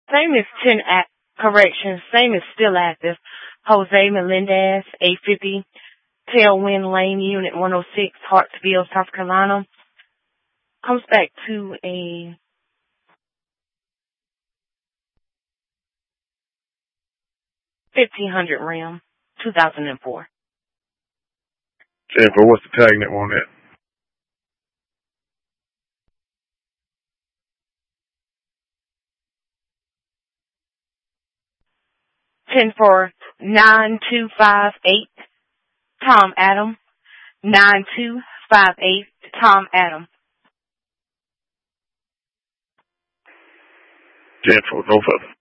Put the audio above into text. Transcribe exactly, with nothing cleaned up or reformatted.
Same is ten act correction. Same is still active. Jose Melendez, eight fifty Tailwind Lane, Unit one oh six, Hartsville, South Carolina. Comes back to a fifteen hundred Ram, two thousand four. Jennifer, what's the tag name on that? ten for nine two five eight, Tom Adam. nine two five eight, Tom Adam. Jennifer, no further.